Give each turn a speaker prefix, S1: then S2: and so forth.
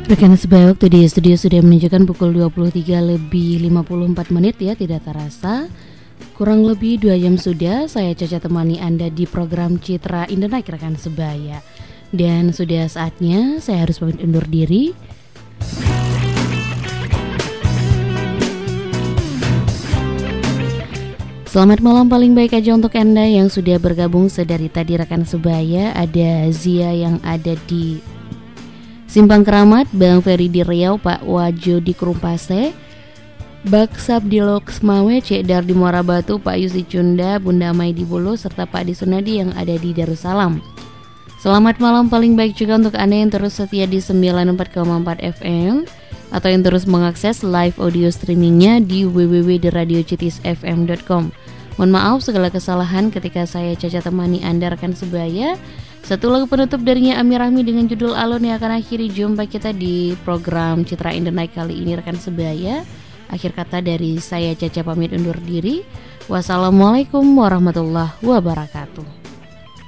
S1: Rekan sebaya, waktu di studio sudah menunjukkan pukul 23:54 ya, tidak terasa. Kurang lebih 2 jam sudah saya Caca temani Anda di program Citra in the Night rekan sebaya. Dan sudah saatnya saya harus pamit undur diri. Selamat malam paling baik aja untuk Anda yang sudah bergabung sedari tadi rekan sebaya. Ada Zia yang ada di Simpang Keramat, Bang Ferry di Riau, Pak Wajo di Krumpase, Baksab di Loksmawe, Cek Dar di Muara Batu, Pak Yusi Cunda, Bunda Mai di Bulu, serta Pak Disunadi yang ada di Darussalam. Selamat malam paling baik juga untuk Anda yang terus setia di 94,4 FM atau yang terus mengakses live audio streamingnya di www.radiocetisfm.com. Mohon maaf segala kesalahan ketika saya Caca temani Anda rekan sebaya. Satu lagu penutup darinya Amir Rahmi dengan judul Alun yang akan akhiri jumpa kita di program Citra in the Night kali ini rekan sebaya. Akhir kata dari saya Caca pamit undur diri. Wassalamualaikum warahmatullahi wabarakatuh.